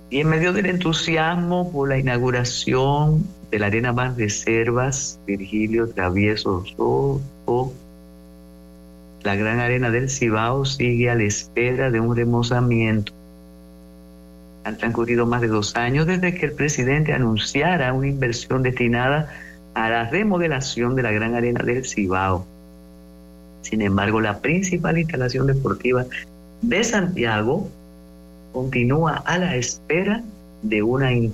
Y en medio del entusiasmo por la inauguración de la Arena Banreservas, Virgilio Travieso Soto, la Gran Arena del Cibao sigue a la espera de un remozamiento. Han transcurrido más de 2 años desde que el presidente anunciara una inversión destinada a la remodelación de la Gran Arena del Cibao. Sin embargo, la principal instalación deportiva de Santiago continúa a la espera de una